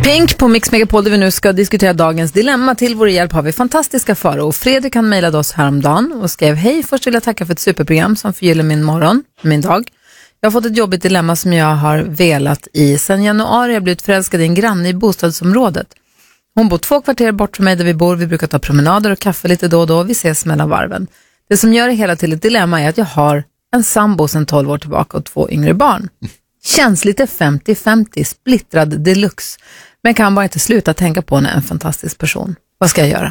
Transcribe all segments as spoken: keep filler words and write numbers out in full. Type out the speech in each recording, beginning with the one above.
Pink på Mix Megapol där vi nu ska diskutera dagens dilemma. Till vår hjälp har vi fantastiska Faro. Fredrik han mejlade oss häromdagen och skrev: hej, först vill jag tacka för ett superprogram som förgyller min morgon, min dag. Jag har fått ett jobbigt dilemma som jag har velat i. Sen januari har jag blivit förälskad i en granne i bostadsområdet. Hon bor två kvarter bort från mig där vi bor. Vi brukar ta promenader och kaffe lite då och då. Vi ses mellan varven. Det som gör det hela till ett dilemma är att jag har en sambo sedan tolv år tillbaka och två yngre barn. Känns lite femtio femtio, splittrad deluxe. Men kan bara inte sluta tänka på henne, en fantastisk person. Vad ska jag göra?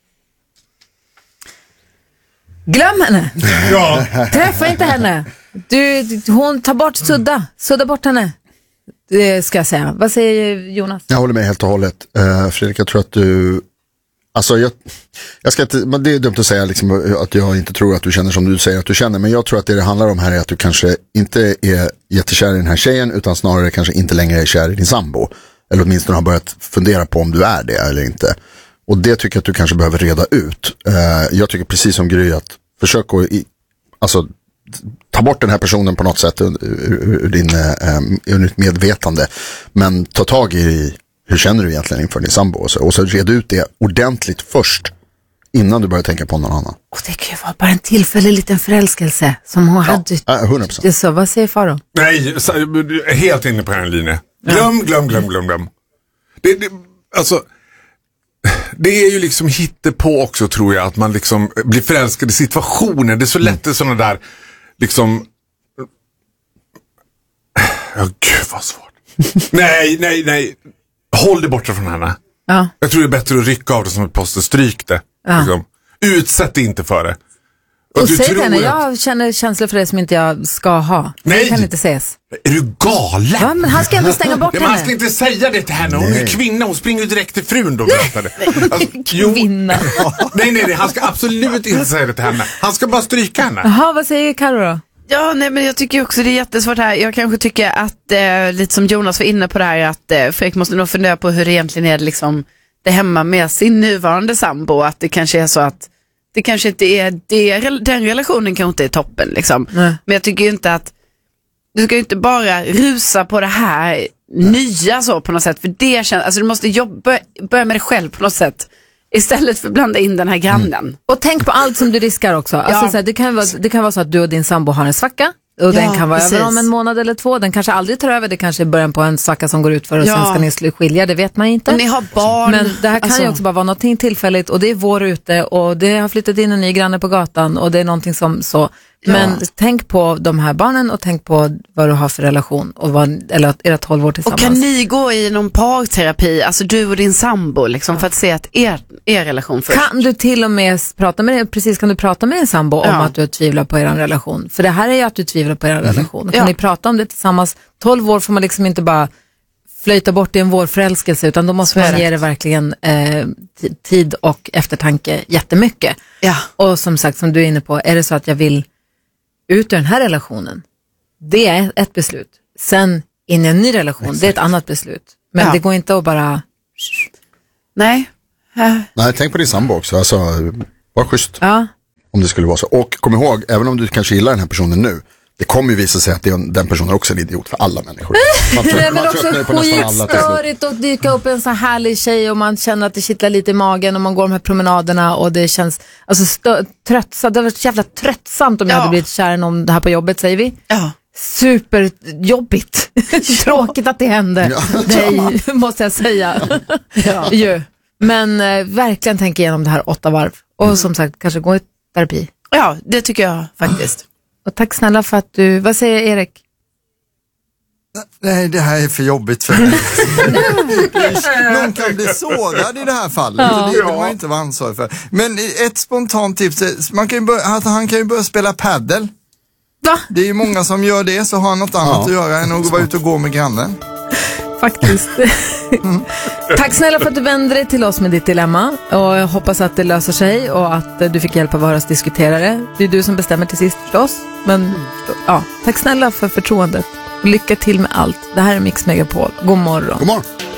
Glöm henne. Ja. Träffa inte henne. Du, hon tar bort sudda. Sudda bort henne. Det ska jag säga. Vad säger Jonas? Jag håller med helt och hållet. Uh, Fredrik, jag tror att du... Alltså, jag, jag ska inte... Men det är dumt att säga liksom, att jag inte tror att du känner som du säger att du känner. Men jag tror att det det handlar om här är att du kanske inte är jättekär i den här tjejen, utan snarare kanske inte längre är kär i din sambo. Eller åtminstone har börjat fundera på om du är det eller inte. Och det tycker jag att du kanske behöver reda ut. Uh, jag tycker precis som Gry att försök att i, alltså, ta bort den här personen på något sätt ur, ur, ur, din, uh, ur ditt medvetande. Men ta tag i hur känner du egentligen inför din sambo. Och så, och så red ut det ordentligt först innan du börjar tänka på någon annan. Och det kan ju vara bara en tillfällig liten förälskelse som hon ja, hade. hundra procent. Det så, vad säger Faro? Nej, helt inne på en linje. Glöm, glöm, glöm, glöm, glöm. Det, det, alltså, det är ju liksom hittepå också, tror jag, att man liksom blir förälskad i situationer. Det är så lätt mm. sådana där, liksom... Ja, gud vad svårt. nej, nej, nej. Håll det borta från henne. Ja. Jag tror det är bättre att rycka av det som ett poster. Stryk det. Ja. Liksom. Utsätt inte för det. Och, och säg till henne, att... jag känner känslor för det som inte jag ska ha. Nej. Det kan inte ses. Är du galen? Ja, men han ska ändå stänga bort henne. Man ska inte säga det till henne. Hon nej. är kvinna, hon springer ju direkt till frun då. Alltså, kvinna. nej, nej, nej, han ska absolut inte säga det till henne. Han ska bara stryka henne. Jaha, vad säger Karo då? Ja, nej, men jag tycker också det är jättesvårt här. Jag kanske tycker att, eh, lite som Jonas var inne på det här, att eh, Fredrik måste nog fundera på hur det egentligen är liksom, det hemma med sin nuvarande sambo. Att det kanske är så att det kanske inte är det, den relationen kanske inte är toppen liksom. Mm. Men jag tycker ju inte att du ska ju inte bara rusa på det här nya så på något sätt. För det känns, alltså du måste jobba, börja med det själv på något sätt. Istället för att blanda in den här grannen. Mm. Och tänk på allt som du riskar också. Alltså, ja. så här, det, kan vara, det kan vara så att du och din sambo har en svacka. Och ja, den kan vara precis. Över om en månad eller två. Den kanske aldrig tar över. Det kanske är början på en svacka som går ut för och ja. sen ska ni skilja. Det vet man inte. Om ni har barn. Men det här kan alltså. ju också bara vara någonting tillfälligt. Och det är vår ute. Och det har flyttat in en ny granne på gatan. Och det är någonting som så... Ja. Men tänk på de här barnen och tänk på vad du har för relation och vad, eller era tolv år tillsammans. Och kan ni gå i någon parterapi, alltså du och din sambo liksom, för att se att er, er relation först? Kan du till och med prata med precis kan du prata med en sambo om ja. att du tvivlar på er relation? För det här är ju att du tvivlar på er mm. relation. Kan ja. ni prata om det tillsammans? tolv år får man liksom inte bara flöjta bort i en vårförälskelse, utan då måste man ge det verkligen eh, t- tid och eftertanke jättemycket. Ja. Och som sagt, som du är inne på, är det så att jag vill ut ur den här relationen, det är ett beslut. Sen in i en ny relation, exakt. Det är ett annat beslut. Men ja. det går inte att bara... Nej. Äh. Nej, tänk på din sambo också. Alltså, var schysst. Ja. Om det skulle vara så. Och kom ihåg, även om du kanske gillar den här personen nu, det kommer ju visa sig att det, den personen är också en idiot för alla människor. Man tror, Nej, men man också skitstörigt att dyka upp en så härlig tjej och man känner att det kittlar lite i magen och man går de här promenaderna och det känns alltså stö- tröttsamt. Det har varit jävla tröttsamt om jag ja. hade blivit kär någon det här på jobbet, säger vi. Ja. Superjobbigt. Tråkigt att det hände. Ja. Nej, måste jag säga. Ja. Ja. Men eh, verkligen tänka igenom det här åtta varv. Och mm. som sagt, kanske gå i terapi. Ja, det tycker jag faktiskt. Och tack snälla för att du... Vad säger Erik? Nej, det här är för jobbigt för mig. Någon kan bli sårad i det här fallet. Ja. Det vill man inte vara ansvarig för. Men ett spontant tips. Man kan ju börja, han kan ju börja spela paddel. Va? Det är ju många som gör det, så har han något annat ja. att göra än att vara ute och gå med grannen. Faktiskt. Mm. Tack snälla för att du vände dig till oss med ditt dilemma. Och jag hoppas att det löser sig och att du fick hjälp av oss att diskutera det. Det är du som bestämmer till sist förstås. Men ja, tack snälla för förtroendet. Lycka till med allt. Det här är Mix Megapol. God morgon. God morgon.